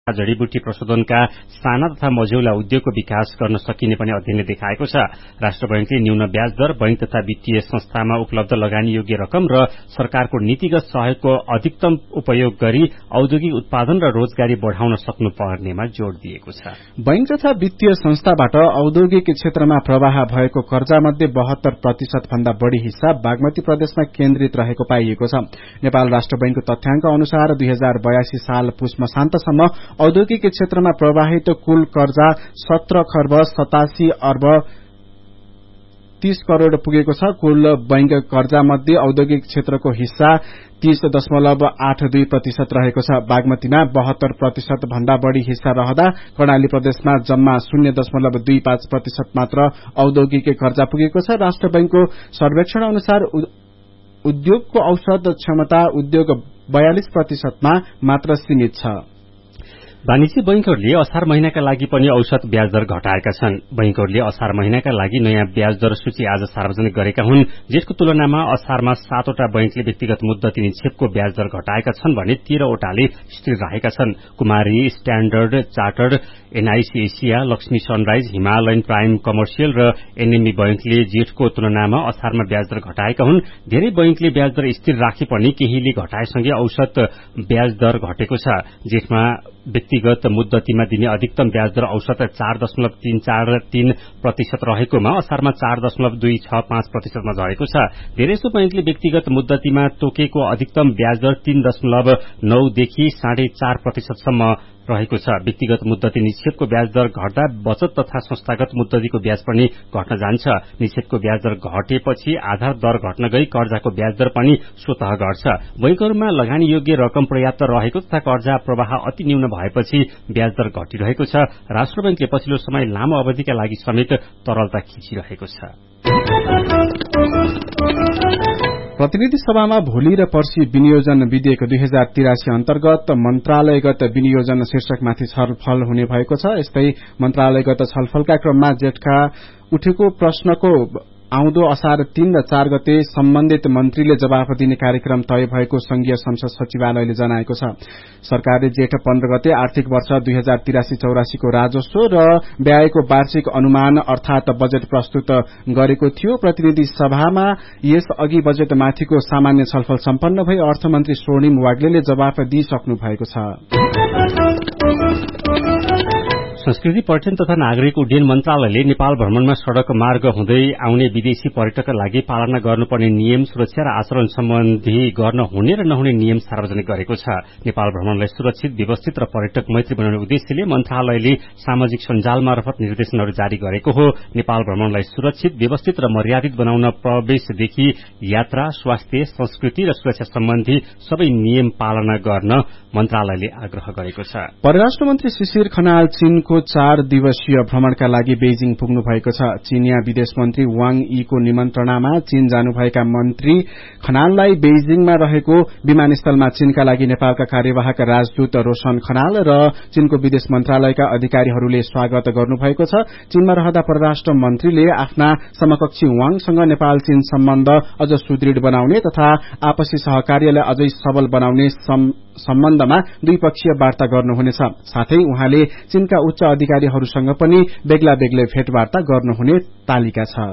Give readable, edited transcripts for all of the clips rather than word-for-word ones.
जडीबुटी प्रशोधनका साना तथा मझौला उद्योगको विकास गर्न सकिने पनि अध्ययनले देखाएको छ। राष्ट्र बैंकले न्यून ब्याज दर, बैंक तथा वित्तीय संस्थामा उपलब्ध लगानी योग्य रकम र सरकारको नीतिगत सहयोगको अधिकतम उपयोग गरी औद्योगिक उत्पादन र रोजगारी बढ़ाउन सक्नुपर्नेमा जोड़ दिएको छ। बैंक तथा वित्तीय संस्थाबाट औद्योगिक क्षेत्रमा प्रवाह भएको कर्जा मध्ये 72% भन्दा बढ़ी हिस्सा बागमती प्रदेशमा केन्द्रित रहेको पाइएको छ। नेपाल राष्ट्र बैंकको तथ्याङ्क अनुसार 2082 साल पुष मसान्तसम्म औद्योगिक क्षेत्रमा प्रवाहित कुल कर्जा 17 खर्ब 87 अर्ब 30 करोड़ पुगेको छ। कुल बैंक कर्जा मध्ये औद्योगिक क्षेत्रको हिस्सा 30.82% रहेको छ। बागमतीमा 72% भन्दा बढ़ी हिस्सा रहँदा कर्णाली प्रदेशमा जम्मा 0.25% मात्र औद्योगिक कर्जा पुगेको छ। राष्ट्र बैंकको सर्वेक्षण अनुसार उद्योगको औसत क्षमता उद्योग 42% मा मात्र सीमित छ। वाणिज्य बैंकहरूले असार महिनाका लागि पनि औसत ब्याज दर घटाएका छन्। बैंकहरूले असार महिनाका लागि नयाँ ब्याज दर सूची आज सार्वजनिक गरेका हुन्। जेठको तुलनामा असारमा 7 वटा बैंकले व्यक्तिगत मुद्दती निक्षेपको ब्याज दर घटाएका छन् भने 13 वटाले स्थिर रहेका छन्। कुमारी, standard chartered, NIC Asia, Lakshmi sunrise, Himalayan prime commercial र एनएमबी बैंकले जेठको तुलनामा असारमा ब्याज दर घटाएका हुन्। धेरै बैंकले ब्याज दर स्थिर राखे पनि केहीले घटाएसँगै औसत ब्याज दर घटेको छ। जेठमा व्यक्तिगत मुद्दतीमा दिने अधिकतम ब्याज दर औसत 4.343% रहेकोमा असारमा 4.265% मा झरेको छ। धेरैसो बैंकले व्यक्तिगत मुद्दतीमा तोकेको अधिकतम ब्याज दर 3.9 देखि 4.5% सम्म रहेको छ। व्यक्तिगत मुद्दती निक्षेपको ब्याज दर घट्दा बचत तथा संस्थागत मुद्दतीको ब्याज पनि घट्न जान्छ। निक्षेपको ब्याज दर घटेपछि आधार दर घट्न गई कर्जाको ब्याज दर पनि स्वतः घट्छ। बैंकहरूमा लगानी योग्य रकम पर्याप्त रहेको तथा कर्जा प्रवाह अति न्यून भएपछि ब्याज दर घटिरहेको छ। राष्ट्र बैंकले पछिल्लो समय लामो अवधिका लागि समेत तरलता खिचिरहेको छ। प्रतिनिधि सभामा भोलि र पर्सि विनियोजन विधेयक 2083 अन्तर्गत मन्त्रालयगत विनियोजन शीर्षकमाथि छलफल हुने भएको छ। यस्तै मन्त्रालयगत छलफलका क्रममा जेठका उठेको प्रश्नको आउँदो असार 3 र 4 गते सम्बन्धित मन्त्रीले जवाफ दिने कार्यक्रम तय भएको संघीय संसद सचिवालयले जनाएको छ। सरकारले जेठ 15 गते आर्थिक वर्ष 2083-84 को राजस्व र व्ययको वार्षिक अनुमान अर्थात बजेट प्रस्तुत गरेको थियो। प्रतिनिधि सभामा यस अघि बजेटमाथिको सामान्य छलफल सम्पन्न भई अर्थमन्त्री स्वर्णिम वाग्लेले जवाफ दिइसक्नु भएको छ। संस्कृति पर्यटन तथा नागरिक उड्डयन मन्त्रालयले नेपाल भ्रमणमा सड़क मार्ग हुँदै आउने विदेशी पर्यटकका लागि पालना गर्नुपर्ने नियम, सुरक्षा र आचरण सम्बन्धी गर्न हुने र नहुने नियम सार्वजनिक गरेको छ। नेपाल भ्रमणलाई सुरक्षित, व्यवस्थित र पर्यटक मैत्री बनाउने उद्देश्यले मन्त्रालयले सामाजिक सञ्जाल मार्फत निर्देशनहरू जारी गरेको हो। नेपाल भ्रमणलाई सुरक्षित, व्यवस्थित र मर्यादित बनाउन प्रवेशदेखि यात्रा, स्वास्थ्य, संस्कृति र सुरक्षा सम्बन्धी सबै नियम पालना गर्न मन्त्रालयले आग्रह गरेको छ। परराष्ट्र मन्त्री शिशिर खनाल चीनको 4 दिवसीय भ्रमणका लागि बेजिङ पुग्नु भएको छ। चीनिया विदेश मन्त्री वाङ यीको निमन्त्रणामा चीन जानुभएका मन्त्री खनाललाई बेजिङमा रहेको विमानस्थलमा चीनका लागि नेपालका कार्यवाहक राजदूत रोशन खनाल र चीनको विदेश मन्त्रालयका अधिकारीहरूले स्वागत गर्नुभएको छ। चीनमा रहँदा परराष्ट्र मन्त्रीले आफ्ना समकक्षी वाङसँग नेपाल चीन सम्बन्ध अझ सुदृढ बनाउने तथा आपसी सहकार्यलाई अझै सबल बनाउने सम्बन्धमा द्विपक्षीय वार्ता गर्नुहुनेछ। साथै उहाँले चीनका उच्च अधिकारीहरूसँग पनि बेग्ला बेग्लै भेटवार्ता गर्नुहुने तालिका छ।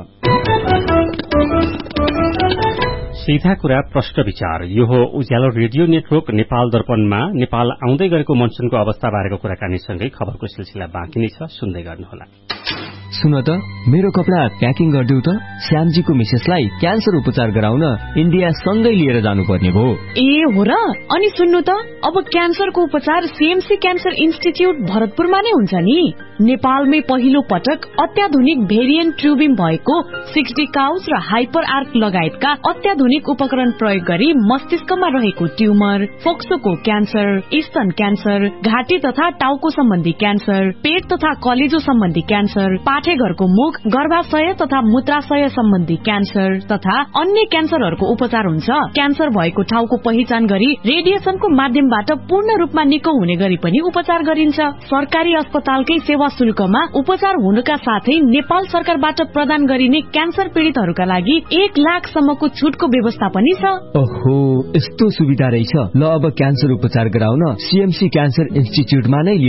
सीधा कुरा प्रश्न विचार। यो हो उज्यालो रेडियो नेटवर्क नेपाल दर्पणमा नेपाल आउँदै गरेको मनसुनको अवस्था बारेको कुराकानीसँगै खबरको सिलसिला बाँकी नै छ, सुन्दै गर्नुहोला। सुन त, मेरो कपडा प्याकिङ गरिदेऊ त। श्यामजीको मिसेसलाई क्यान्सर उपचार गराउन इन्डिया सँगै लिएर जानुपर्ने भयो। ए हो र? अनि सुन्नु त, अब क्यान्सरको उपचार सीएमसी क्यान्सर इन्स्टिट्यूट भरतपुरमा नै हुन्छ नि। नेपालमै पहिलो पटक अत्याधुनिक भेरिएन्ट ट्युबिङ भएको 60 काउच र हाइपर आर्क लगायतका अत्याधुनिक उपकरण प्रयोग गरी मस्तिष्कमा रहेको ट्युमर, फोक्सोको क्यान्सर, स्तन क्यान्सर, घाँटी तथा टाउको सम्बन्धी क्यान्सर, पेट तथा कलेजो सम्बन्धी क्यान्सर, पाठेघरको मुख, गर्भाशय तथा मूत्राशय सम्बन्धी क्यान्सर तथा अन्य क्यान्सरहरूको उपचार हुन्छ। क्यान्सर भएको ठाउँको पहिचान गरी रेडिएसनको माध्यमबाट पूर्ण रूपमा निको हुने गरी पनि उपचार गरिन्छ। सरकारी अस्पतालकै सेवा शुल्कमा उपचार हुनुका साथै नेपाल सरकारबाट प्रदान गरिने क्यान्सर पीड़ितहरूका लागि 1 लाखसम्मको छुटको व्यवस्था पनि छ। ओहो, यस्तो सुविधा रहेछ। ल अब क्यान्सर उपचार गराउन सीएमसी क्यान्सर इन्स्टिच्युटमा नै